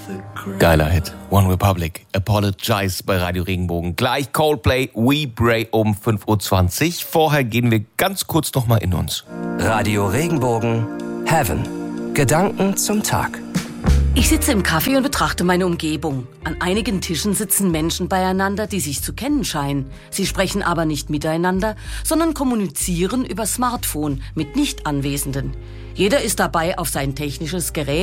Geiler Hit. One Republic, Apologize bei Radio Regenbogen. Gleich Coldplay, We Pray um 5.20 Uhr. Vorher gehen wir ganz kurz nochmal in uns. Radio Regenbogen, Heaven. Gedanken zum Tag. Ich sitze im Café und betrachte meine Umgebung. An einigen Tischen sitzen Menschen beieinander, die sich zu kennen scheinen. Sie sprechen aber nicht miteinander, sondern kommunizieren über Smartphone mit Nicht-Anwesenden. Jeder ist dabei auf sein technisches Gerät